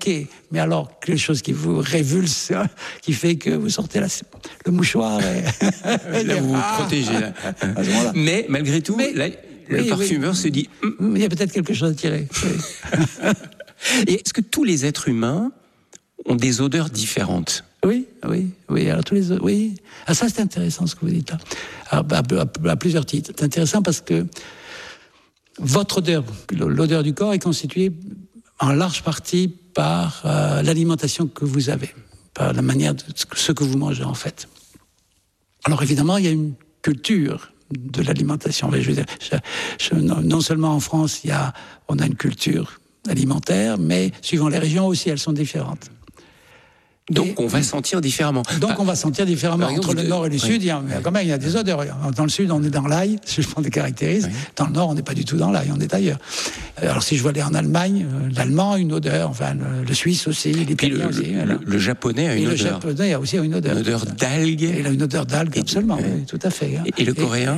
mais alors quelque chose qui vous révulse, hein, qui fait que vous sortez le mouchoir et là vous vous protégez. Là. Mais malgré tout, là, le parfumeur se dit... Il y a peut-être quelque chose à tirer. Oui. Et est-ce que tous les êtres humains ont des odeurs différentes ? Oui. Alors oui. Ah, ça c'est intéressant ce que vous dites là. À plusieurs titres. C'est intéressant parce que votre odeur, l'odeur du corps, est constituée en large partie par l'alimentation que vous avez, par la manière de ce que vous mangez en fait. Alors évidemment, il y a une culture de l'alimentation. Je veux dire, non seulement en France, on a une culture alimentaire, mais suivant les régions aussi, elles sont différentes. Donc on va sentir différemment. On va sentir différemment. Exemple, entre le nord et le sud, il y a des odeurs. Dans le sud, on est dans l'ail, si je prends des caractéristiques. Oui. Dans le nord, on n'est pas du tout dans l'ail, on est ailleurs. Alors si je veux aller en Allemagne, l'allemand a une odeur, enfin le suisse aussi, l'italien aussi. Le japonais a une odeur. Le japonais a aussi une odeur. Une odeur d'algues. Il a une odeur d'algues, absolument, oui, tout à fait. Et le coréen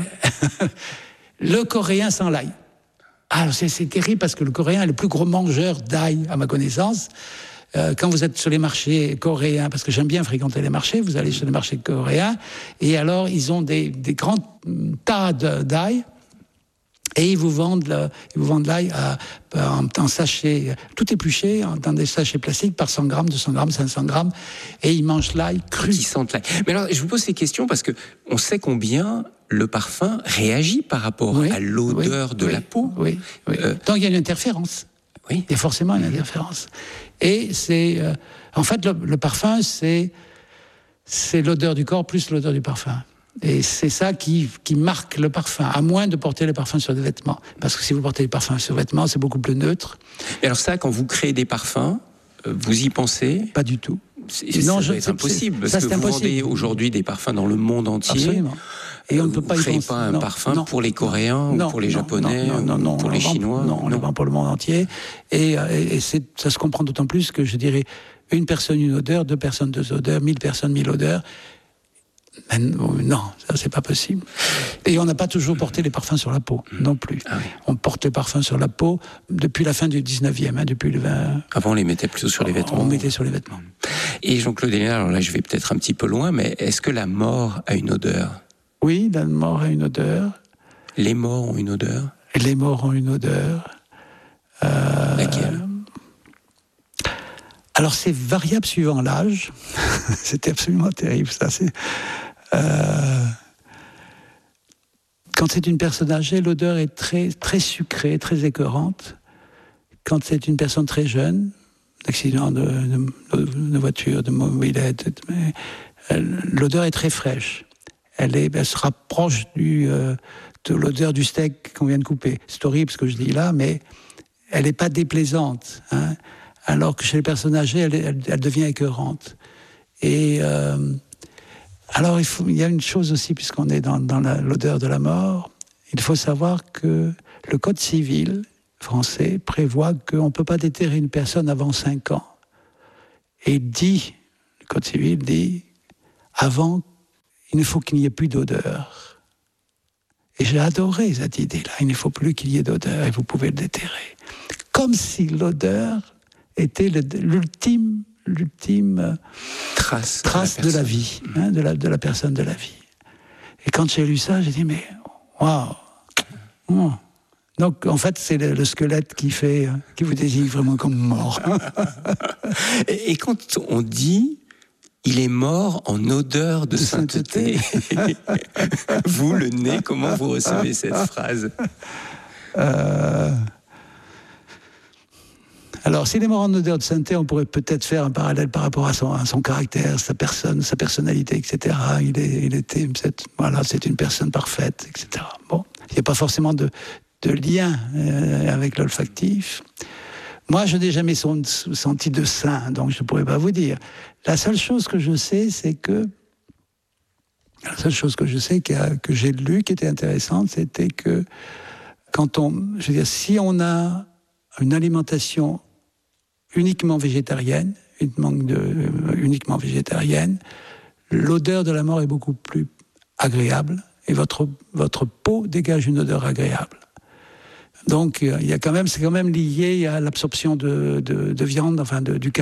Le coréen sans l'ail. Alors c'est terrible parce que le coréen est le plus gros mangeur d'ail, à ma connaissance. Quand vous êtes sur les marchés coréens, parce que j'aime bien fréquenter les marchés, vous allez sur les marchés coréens, et alors ils ont des grands tas d'ail, et ils vous vendent l'ail en sachets, tout épluché, dans des sachets plastiques par 100 grammes, 200 grammes, 500 grammes, et ils mangent l'ail cru. Ils sentent l'ail. Mais alors, je vous pose ces questions parce que on sait combien le parfum réagit par rapport à l'odeur de la peau. Oui. Donc il y a une interférence. Oui. Il y a forcément une interférence. Et c'est... en fait, le parfum, c'est l'odeur du corps plus l'odeur du parfum. Et c'est ça qui marque le parfum, à moins de porter le parfum sur des vêtements. Parce que si vous portez les parfums sur vêtements, c'est beaucoup plus neutre. Et alors ça, quand vous créez des parfums, vous y pensez ? Pas du tout. C'est impossible, parce que vous vendez aujourd'hui des parfums dans le monde entier. Absolument. Et on ne peut pas créez pas un parfum pour les Coréens ou pour les Japonais ou pour les Chinois. Non, on le vend pour le monde entier. Et ça se comprend d'autant plus que je dirais une personne, une odeur, 2 personnes, 2 odeurs, 1000 personnes, 1000 odeurs. Mais non, ça c'est pas possible. Et on n'a pas toujours porté les parfums sur la peau, non plus. Ah oui. On porte les parfums sur la peau depuis la fin du 19e, depuis le 20... Avant, on les mettait plutôt sur les vêtements. On mettait sur les vêtements. Et Jean-Claude Hélinet, alors là je vais peut-être un petit peu loin, mais est-ce que la mort a une odeur ? Oui, la mort a une odeur. Les morts ont une odeur ? Les morts ont une odeur. Laquelle ? Alors c'est variable suivant l'âge. C'était absolument terrible ça. Quand c'est une personne âgée, l'odeur est très, très sucrée, très écœurante. Quand c'est une personne très jeune, accident de voiture, de mobilette, l'odeur est très fraîche. Elle se rapproche de l'odeur du steak qu'on vient de couper. C'est horrible ce que je dis là, mais elle n'est pas déplaisante. Hein, alors que chez les personnes âgées, elle devient écœurante. Et alors il y a une chose aussi, puisqu'on est dans l'odeur de la mort, il faut savoir que le Code civil français prévoit qu'on ne peut pas déterrer une personne avant 5 ans. Et le Code civil dit, avant, il ne faut qu'il n'y ait plus d'odeur. Et j'ai adoré cette idée-là, il ne faut plus qu'il y ait d'odeur et vous pouvez le déterrer. Comme si l'odeur était l'ultime trace de la vie, hein, de la personne, de la vie. Et quand j'ai lu ça, j'ai dit, mais waouh. Donc, en fait, c'est le squelette qui vous désigne vraiment comme mort. Et quand on dit, il est mort en odeur de sainteté, vous, le nez, comment vous recevez cette phrase ? Alors, s'il est mort en odeur de sainteté, on pourrait peut-être faire un parallèle par rapport à son caractère, sa personne, sa personnalité, etc. C'est une personne parfaite, etc. Bon, il n'y a pas forcément de lien avec l'olfactif. Moi, je n'ai jamais senti de saint, donc je ne pourrais pas vous dire. La seule chose que je sais, que j'ai lu, qui était intéressante, c'était que si on a une alimentation uniquement végétarienne, l'odeur de la mort est beaucoup plus agréable et votre peau dégage une odeur agréable. Donc, il y a quand même, c'est quand même lié à l'absorption de viande, enfin du